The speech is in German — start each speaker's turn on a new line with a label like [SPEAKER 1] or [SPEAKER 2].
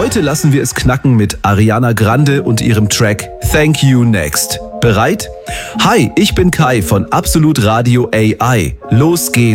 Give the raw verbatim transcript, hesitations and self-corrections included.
[SPEAKER 1] Heute lassen wir es knacken mit Ariana Grande und ihrem Track Thank You Next. Bereit? Hi, ich bin Kai von Absolut Radio A I. Los geht's.